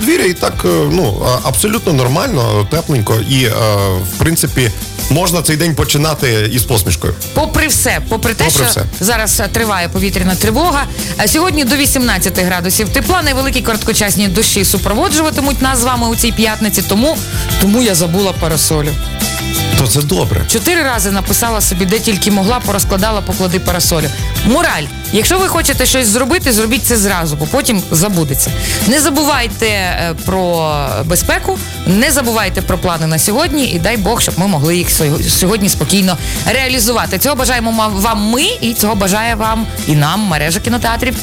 подвір'я і так, абсолютно нормально, тепленько. І, в принципі, можна цей день починати із посмішкою. Попри те, Попри що все. зараз триває повітряна тривога, сьогодні до 18 градусів тепла, невеликі короткочасні дощі супроводжуватимуть нас з вами у цій п'ятниці, тому я забула парасолю. То це добре. 4 рази написала собі, де тільки могла, порозкладала, поклади парасолю. Мораль. Якщо ви хочете щось зробити, зробіть це зразу, бо потім забудеться. Не забувайте про безпеку, не забувайте про плани на сьогодні і дай Бог, щоб ми могли їх сьогодні спокійно реалізувати. Цього бажаємо вам ми і цього бажає вам і нам мережа кінотеатрів